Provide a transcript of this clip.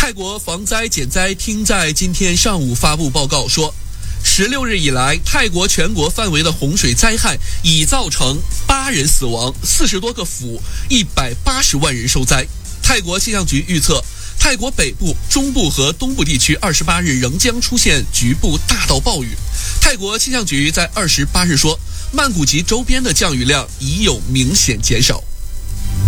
泰国防灾减灾厅在今天上午发布报告说，16日以来，泰国全国范围的洪水灾害已造成8人死亡，40多个府，180万人受灾。泰国气象局预测，泰国北部、中部和东部地区28日仍将出现局部大到暴雨。泰国气象局在28日说，曼谷及周边的降雨量已有明显减少。